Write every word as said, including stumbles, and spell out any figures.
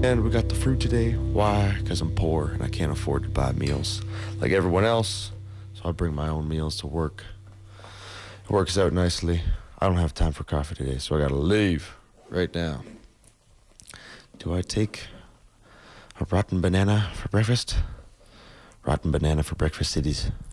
And we got the fruit today. Why? Because I'm poor and I can't afford to buy meals like everyone else. So I bring my own meals to work. It works out nicely. I don't have time for coffee today, so I gotta leave right now. Do I take a rotten banana for breakfast? Rotten banana for breakfast it is.